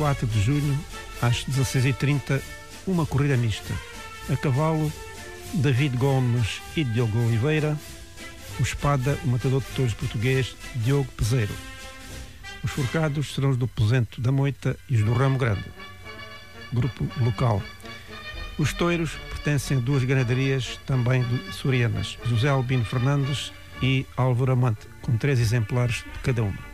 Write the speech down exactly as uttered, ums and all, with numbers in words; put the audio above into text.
quatro de junho, às dezasseis e trinta, uma corrida mista. A cavalo, David Gomes e Diogo Oliveira. O espada, o matador de touros português, Diogo Peseiro. Os forcados serão os do Posento da Moita e os do Ramo Grande. Grupo local. Os touros pertencem a duas ganaderias também de Sorianas, José Albino Fernandes e Álvaro Amante, com três exemplares de cada uma.